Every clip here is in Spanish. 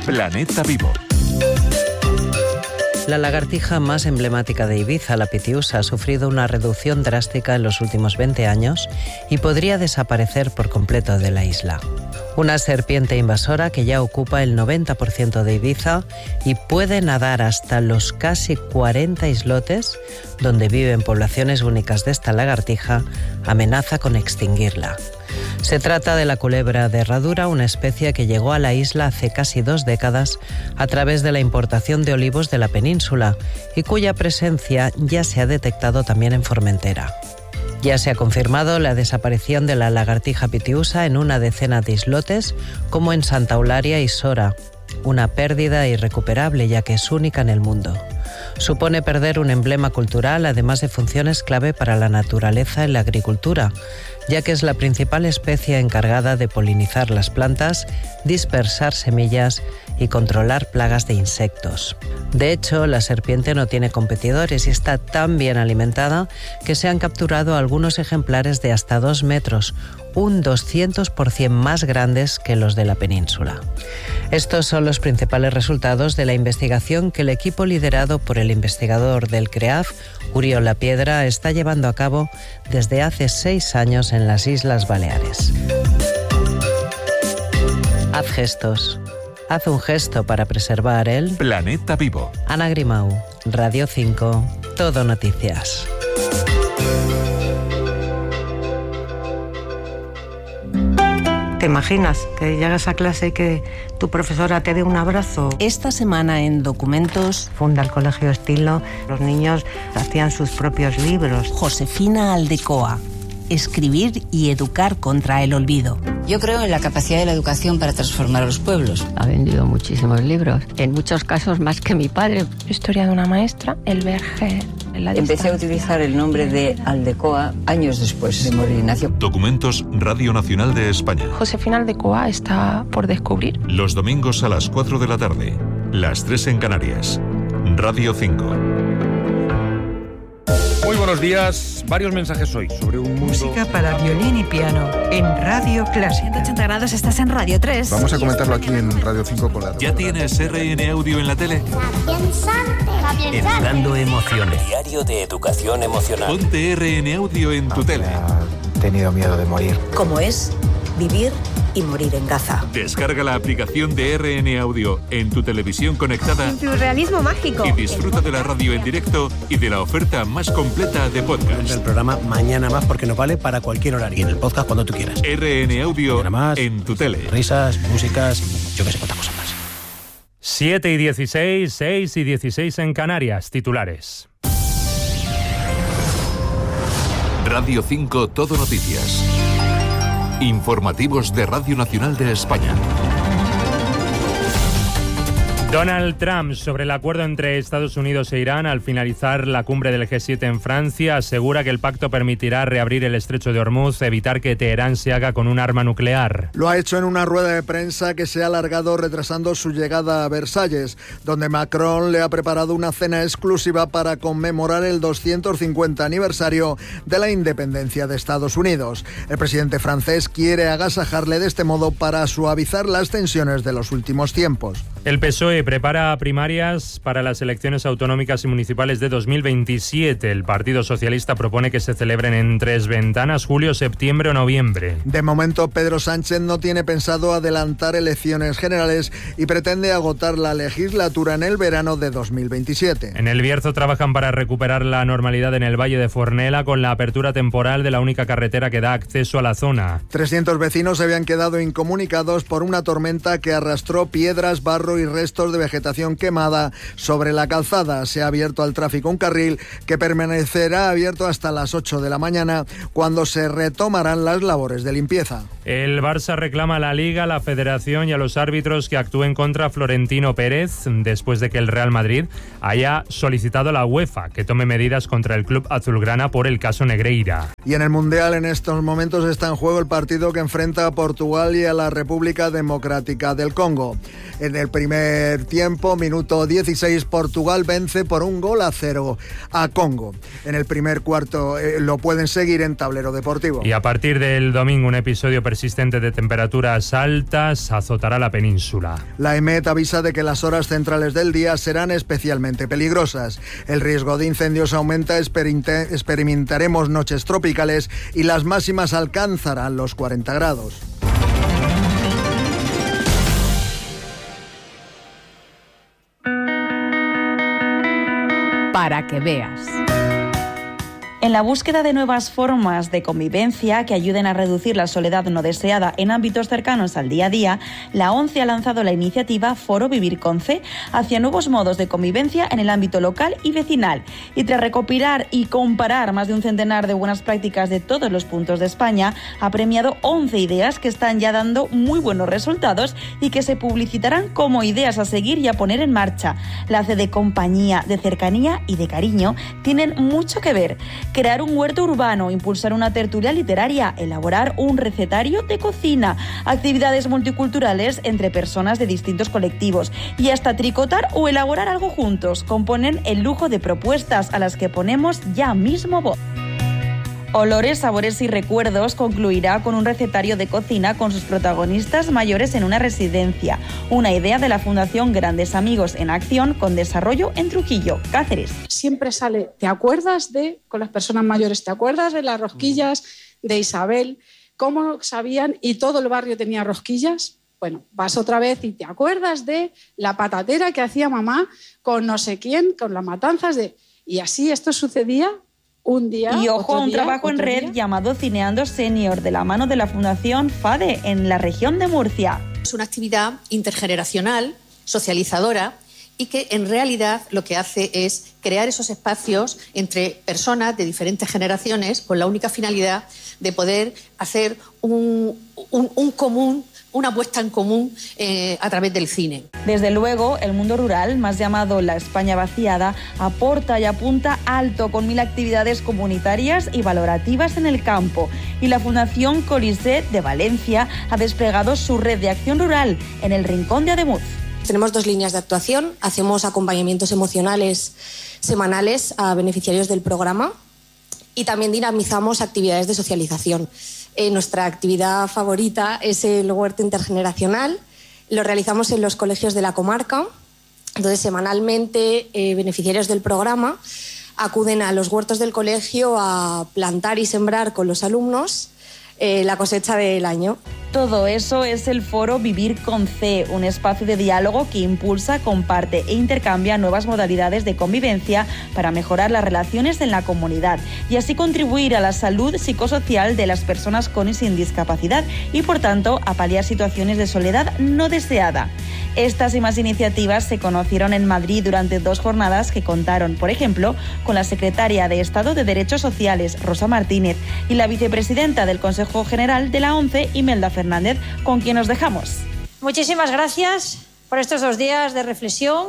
Planeta Vivo. La lagartija más emblemática de Ibiza, la pitiusa, ha sufrido una reducción drástica en los últimos 20 años y podría desaparecer por completo de la isla. Una serpiente invasora que ya ocupa el 90% de Ibiza y puede nadar hasta los casi 40 islotes donde viven poblaciones únicas de esta lagartija, amenaza con extinguirla. Se trata de la culebra de herradura, una especie que llegó a la isla hace casi 2 décadas a través de la importación de olivos de la península y cuya presencia ya se ha detectado también en Formentera. Ya se ha confirmado la desaparición de la lagartija pitiusa en una decena de islotes, como en Santa Eulalia y Sora, una pérdida irrecuperable ya que es única en el mundo. Supone perder un emblema cultural, además de funciones clave para la naturaleza y la agricultura, ya que es la principal especie encargada de polinizar las plantas, dispersar semillas y controlar plagas de insectos. De hecho, la serpiente no tiene competidores y está tan bien alimentada que se han capturado algunos ejemplares de hasta 2 metros, un 200% más grandes que los de la península. Estos son los principales resultados de la investigación que el equipo liderado por el investigador del CREAF, Uriol Lapiedra, está llevando a cabo desde hace 6 años en las Islas Baleares. Haz gestos. Haz un gesto para preservar el Planeta Vivo. Ana Grimau, Radio 5, Todo Noticias. ¿Te imaginas que llegas a clase y que tu profesora te dé un abrazo? Esta semana en Documentos Funda el Colegio Estilo. Los niños hacían sus propios libros. Josefina Aldecoa. Escribir y educar contra el olvido. Yo creo en la capacidad de la educación para transformar a los pueblos. Ha vendido muchísimos libros, en muchos casos más que mi padre. Historia de una maestra, el Verger. Empecé a utilizar el nombre de Aldecoa años después de morir Ignacio. Documentos Radio Nacional de España. Josefina Aldecoa está por descubrir. Los domingos a las 4 de la tarde, las 3 en Canarias. Radio 5. Muy buenos días. Varios mensajes hoy sobre un mundo... Música para violín y piano en Radio Clásica. 180 grados, estás en Radio 3. Vamos a comentarlo aquí en Radio 5 con la... ¿Ya tienes RN Audio en la tele? Educando emociones. Diario de educación emocional. Ponte RN Audio en tu tele. He tenido miedo de morir. ¿Cómo es vivir y morir en Gaza? Descarga la aplicación de RN Audio en tu televisión conectada. Surrealismo mágico. Y disfruta de la radio en directo y de la oferta más completa de podcast. El programa Mañana Más porque nos vale para cualquier horario. Y en el podcast cuando tú quieras. RN Audio más, en tu tele. Risas, músicas, yo que sé, cuántas cosas más. 7:16, 6:16 en Canarias. Titulares. Radio 5 Todo Noticias. Informativos de Radio Nacional de España. Donald Trump, sobre el acuerdo entre Estados Unidos e Irán al finalizar la cumbre del G7 en Francia, asegura que el pacto permitirá reabrir el estrecho de Hormuz, evitar que Teherán se haga con un arma nuclear. Lo ha hecho en una rueda de prensa que se ha alargado retrasando su llegada a Versalles, donde Macron le ha preparado una cena exclusiva para conmemorar el 250 aniversario de la independencia de Estados Unidos. El presidente francés quiere agasajarle de este modo para suavizar las tensiones de los últimos tiempos. El PSOE prepara primarias para las elecciones autonómicas y municipales de 2027. El Partido Socialista propone que se celebren en 3 ventanas, julio, septiembre o noviembre. De momento, Pedro Sánchez no tiene pensado adelantar elecciones generales y pretende agotar la legislatura en el verano de 2027. En El Bierzo trabajan para recuperar la normalidad en el Valle de Fornela con la apertura temporal de la única carretera que da acceso a la zona. 300 vecinos se habían quedado incomunicados por una tormenta que arrastró piedras, barro y restos de vegetación quemada sobre la calzada. Se ha abierto al tráfico un carril que permanecerá abierto hasta las 8 de la mañana, cuando se retomarán las labores de limpieza. El Barça reclama a la Liga, a la Federación y a los árbitros que actúen contra Florentino Pérez después de que el Real Madrid haya solicitado a la UEFA que tome medidas contra el club azulgrana por el caso Negreira. Y en el Mundial en estos momentos está en juego el partido que enfrenta a Portugal y a la República Democrática del Congo. En el primer tiempo, minuto 16, Portugal vence por 1-0 a Congo. En el primer cuarto lo pueden seguir en Tablero Deportivo. Y a partir del domingo un episodio persistente de temperaturas altas azotará la península. La EMET avisa de que las horas centrales del día serán especialmente peligrosas. El riesgo de incendios aumenta, experimentaremos noches tropicales y las máximas alcanzarán los 40 grados. Para que veas. En la búsqueda de nuevas formas de convivencia que ayuden a reducir la soledad no deseada en ámbitos cercanos al día a día, la ONCE ha lanzado la iniciativa Foro Vivir con C hacia nuevos modos de convivencia en el ámbito local y vecinal. Y tras recopilar y comparar más de un centenar de buenas prácticas de todos los puntos de España, ha premiado 11 ideas que están ya dando muy buenos resultados y que se publicitarán como ideas a seguir y a poner en marcha. La C de compañía, de cercanía y de cariño tienen mucho que ver. Crear un huerto urbano, impulsar una tertulia literaria, elaborar un recetario de cocina, actividades multiculturales entre personas de distintos colectivos y hasta tricotar o elaborar algo juntos componen el lujo de propuestas a las que ponemos ya mismo voz. Olores, Sabores y Recuerdos concluirá con un recetario de cocina con sus protagonistas mayores en una residencia. Una idea de la Fundación Grandes Amigos en Acción con desarrollo en Trujillo, Cáceres. Siempre sale, ¿te acuerdas de, con las personas mayores, te acuerdas de las rosquillas de Isabel? ¿Cómo sabían y todo el barrio tenía rosquillas? Bueno, vas otra vez y te acuerdas de la patatera que hacía mamá con no sé quién, con las matanzas de... Y así esto sucedía un día. Y ojo a un día, trabajo en red llamado Cineando Senior de la mano de la Fundación FADE en la región de Murcia. Es una actividad intergeneracional, socializadora, y que en realidad lo que hace es crear esos espacios entre personas de diferentes generaciones con la única finalidad de poder hacer un común, una puesta en común a través del cine. Desde luego, el mundo rural, más llamado la España vaciada, aporta y apunta alto con 1000 actividades comunitarias y valorativas en el campo. Y la Fundación Colisée de Valencia ha desplegado su red de acción rural en el Rincón de Ademuz. Tenemos 2 líneas de actuación. Hacemos acompañamientos emocionales semanales a beneficiarios del programa y también dinamizamos actividades de socialización. Nuestra actividad favorita es el huerto intergeneracional. Lo realizamos en los colegios de la comarca. Entonces, semanalmente, beneficiarios del programa acuden a los huertos del colegio a plantar y sembrar con los alumnos la cosecha del año. Todo eso es el Foro Vivir con C, un espacio de diálogo que impulsa, comparte e intercambia nuevas modalidades de convivencia para mejorar las relaciones en la comunidad y así contribuir a la salud psicosocial de las personas con y sin discapacidad y, por tanto, a paliar situaciones de soledad no deseada. Estas y más iniciativas se conocieron en Madrid durante 2 jornadas que contaron, por ejemplo, con la secretaria de Estado de Derechos Sociales, Rosa Martínez, y la vicepresidenta del Consejo General de la ONCE, Imelda Fernández, con quien nos dejamos. Muchísimas gracias por estos 2 días de reflexión,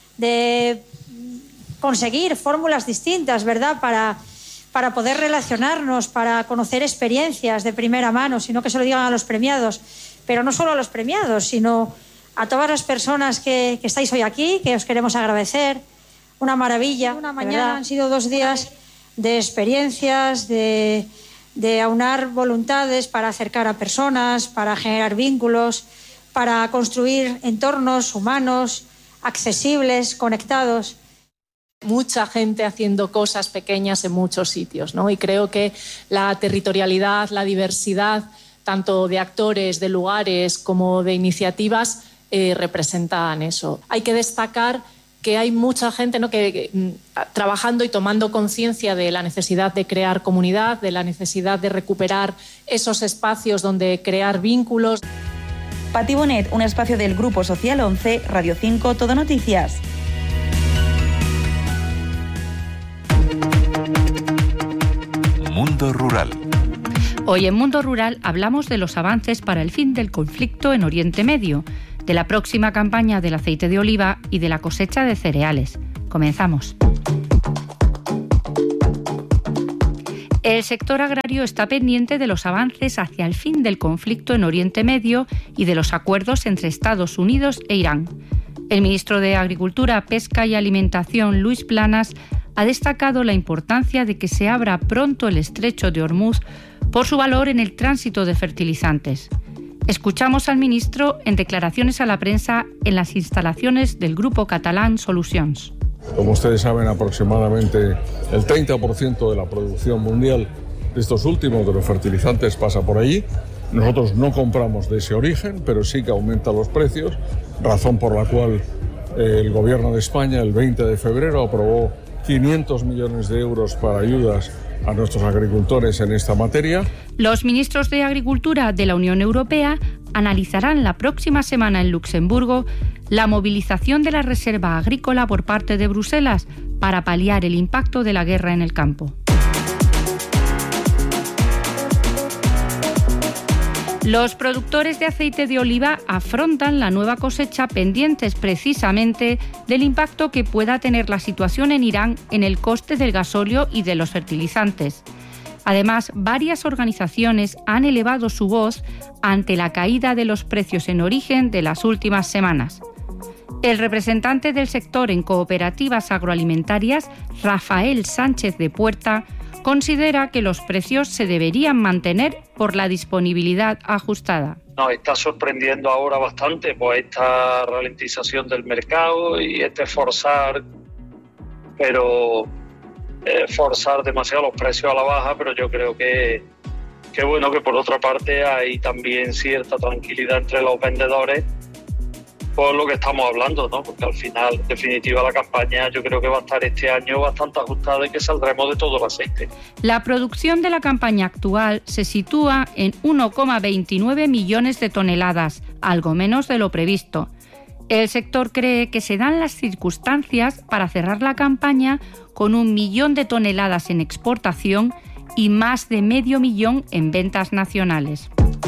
de conseguir fórmulas distintas, ¿verdad?, para poder relacionarnos, para conocer experiencias de primera mano, sino que se lo digan a los premiados, pero no solo a los premiados, sino a todas las personas que estáis hoy aquí, que os queremos agradecer. Una maravilla. Una mañana han sido 2 días de experiencias, de aunar voluntades para acercar a personas, para generar vínculos, para construir entornos humanos, accesibles, conectados. Mucha gente haciendo cosas pequeñas en muchos sitios, ¿no? Y creo que la territorialidad, la diversidad, tanto de actores, de lugares como de iniciativas, representan eso. Hay que destacar que hay mucha gente, ¿no?, que trabajando y tomando conciencia de la necesidad de crear comunidad, de la necesidad de recuperar esos espacios donde crear vínculos. Pati Bonet, un espacio del Grupo Social 11, Radio 5, Todo Noticias. Mundo Rural. Hoy en Mundo Rural hablamos de los avances para el fin del conflicto en Oriente Medio, de la próxima campaña del aceite de oliva y de la cosecha de cereales. Comenzamos. El sector agrario está pendiente de los avances hacia el fin del conflicto en Oriente Medio y de los acuerdos entre Estados Unidos e Irán. El ministro de Agricultura, Pesca y Alimentación, Luis Planas, ha destacado la importancia de que se abra pronto el estrecho de Hormuz por su valor en el tránsito de fertilizantes. Escuchamos al ministro en declaraciones a la prensa en las instalaciones del grupo catalán Solucions. Como ustedes saben, aproximadamente el 30% de la producción mundial de estos últimos, de los fertilizantes, pasa por allí. Nosotros no compramos de ese origen, pero sí que aumentan los precios, razón por la cual el Gobierno de España el 20 de febrero aprobó 500 millones de euros para ayudas a nuestros agricultores en esta materia. Los ministros de Agricultura de la Unión Europea analizarán la próxima semana en Luxemburgo la movilización de la reserva agrícola por parte de Bruselas para paliar el impacto de la guerra en el campo. Los productores de aceite de oliva afrontan la nueva cosecha pendientes precisamente del impacto que pueda tener la situación en Irán en el coste del gasóleo y de los fertilizantes. Además, varias organizaciones han elevado su voz ante la caída de los precios en origen de las últimas semanas. El representante del sector en cooperativas agroalimentarias, Rafael Sánchez de Puerta, considera que los precios se deberían mantener por la disponibilidad ajustada. Nos está sorprendiendo ahora bastante pues esta ralentización del mercado y forzar demasiado los precios a la baja, pero yo creo que bueno, que por otra parte hay también cierta tranquilidad entre los vendedores por lo que estamos hablando, ¿no? Porque al final, en definitiva, la campaña yo creo que va a estar este año bastante ajustada y que saldremos de todo el aceite. La producción de la campaña actual se sitúa en 1,29 millones de toneladas, algo menos de lo previsto. El sector cree que se dan las circunstancias para cerrar la campaña con 1 millón de toneladas en exportación y más de 500.000 en ventas nacionales.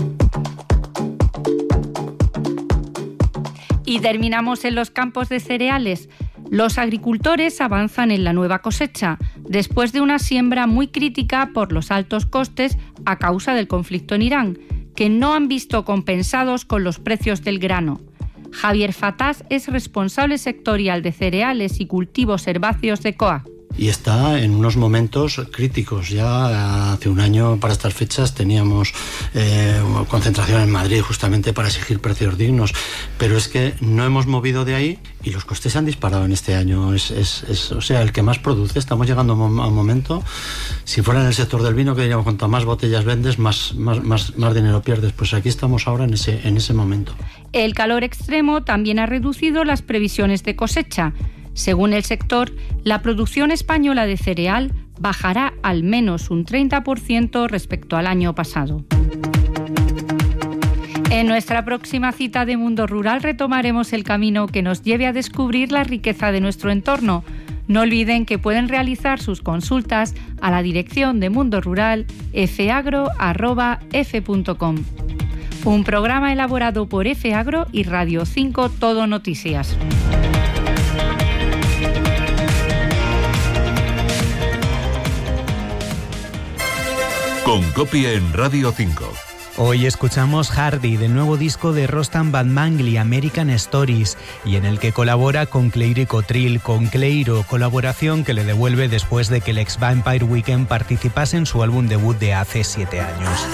Y terminamos en los campos de cereales. Los agricultores avanzan en la nueva cosecha, después de una siembra muy crítica por los altos costes a causa del conflicto en Irán, que no han visto compensados con los precios del grano. Javier Fatás es responsable sectorial de cereales y cultivos herbáceos de COA. Y está en unos momentos críticos. Ya hace un año, para estas fechas, teníamos concentración en Madrid justamente para exigir precios dignos, pero es que no hemos movido de ahí y los costes se han disparado en este año. O sea, el que más produce, estamos llegando a un momento, si fuera en el sector del vino, que diríamos, cuanto más botellas vendes, más dinero pierdes. Pues aquí estamos ahora en ese momento. El calor extremo también ha reducido las previsiones de cosecha. Según el sector, la producción española de cereal bajará al menos un 30% respecto al año pasado. En nuestra próxima cita de Mundo Rural retomaremos el camino que nos lleve a descubrir la riqueza de nuestro entorno. No olviden que pueden realizar sus consultas a la dirección de Mundo Rural fagro@f.com. Un programa elaborado por F-Agro y Radio 5 Todo Noticias. Con Copia en Radio 5. Hoy escuchamos Hardy, del nuevo disco de Rostam Bandmangli, American Stories, y en el que colabora con Cleiro y Cotril, con Cleiro, colaboración que le devuelve después de que el ex Vampire Weekend participase en su álbum debut de hace 7 años.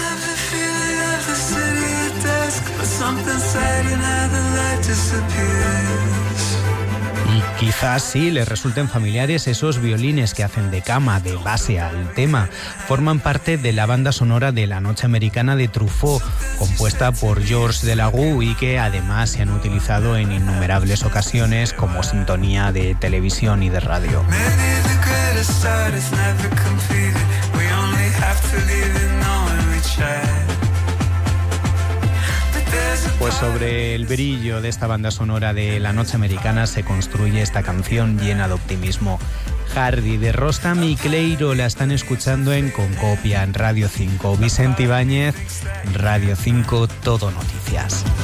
Y quizás sí les resulten familiares esos violines que hacen de cama, de base al tema. Forman parte de la banda sonora de La Noche Americana de Truffaut, compuesta por Georges Delagoux y que además se han utilizado en innumerables ocasiones como sintonía de televisión y de radio. Pues sobre el brillo de esta banda sonora de La Noche Americana se construye esta canción llena de optimismo. Hardy, de Rostam y Cleiro, la están escuchando en Con Copia en Radio 5. Vicente Ibáñez, Radio 5 Todo Noticias.